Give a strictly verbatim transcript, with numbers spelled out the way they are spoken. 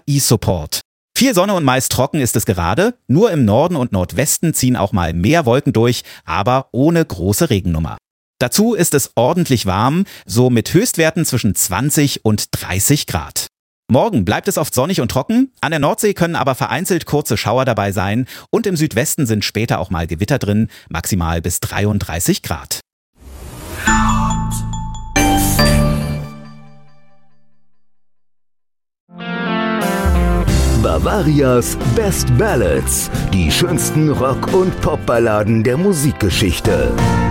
e-Support. Viel Sonne und meist trocken ist es gerade. Nur im Norden und Nordwesten ziehen auch mal mehr Wolken durch, aber ohne große Regennummer. Dazu ist es ordentlich warm, so mit Höchstwerten zwischen zwanzig und dreißig Grad. Morgen bleibt es oft sonnig und trocken, an der Nordsee können aber vereinzelt kurze Schauer dabei sein und im Südwesten sind später auch mal Gewitter drin, maximal bis dreiunddreißig Grad. Bavarias Best Ballads, die schönsten Rock- und Popballaden der Musikgeschichte.